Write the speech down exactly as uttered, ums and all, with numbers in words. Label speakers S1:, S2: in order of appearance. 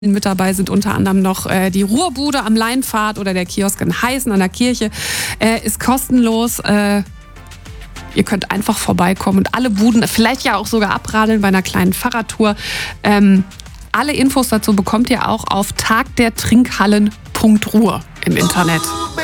S1: Mit dabei sind unter anderem noch äh, die Ruhrbude am Leinpfad oder der Kiosk in Heißen an der Kirche. Äh, ist kostenlos. Äh, ihr könnt einfach vorbeikommen und alle Buden, vielleicht ja auch sogar abradeln bei einer kleinen Fahrradtour. Ähm, alle Infos dazu bekommt ihr auch auf tagdertrinkhallen punkt ruhr im Internet.